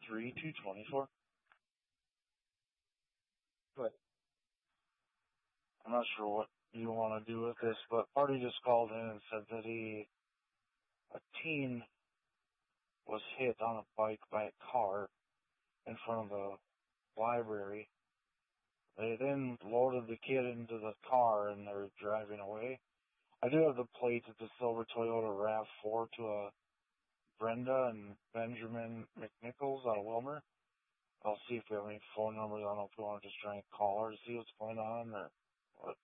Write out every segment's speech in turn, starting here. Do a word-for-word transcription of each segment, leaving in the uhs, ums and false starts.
three two twenty-four. But I'm not sure what you want to do with this, but party just called in and said that he, a teen was hit on a bike by a car in front of the library. They then loaded the kid into the car and they're driving away. I do have the plates. It's a silver Toyota RAV four to a Brenda and Benjamin McNichols out of Wilmer. I'll see if we have any phone numbers. I don't know if we want to just try and call her to see what's going on or what.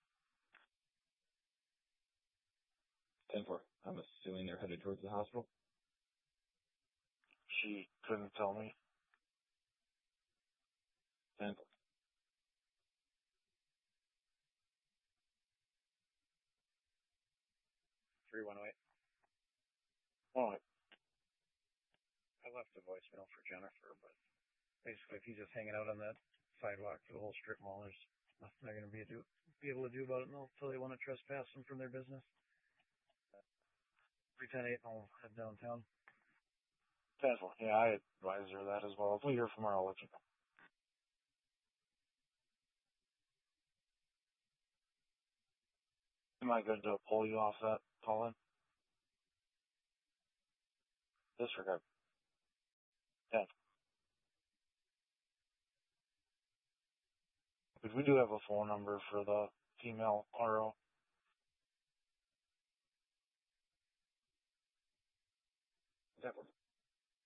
ten four. I'm assuming they're headed towards the hospital. She couldn't tell me. ten four. three one eight. Oh, I left a voicemail for Jennifer, but basically if he's just hanging out on that sidewalk for the whole strip mall, there's nothing they're going to be, do, be able to do about it until they want to trespass them from their business. three ten eight, I'll head downtown. ten four. Yeah, I advise her that as well. If we hear from her, I'll let you know. Am I good to pull you off that call in? Disregard. ten. Because we do have a phone number for the female R O.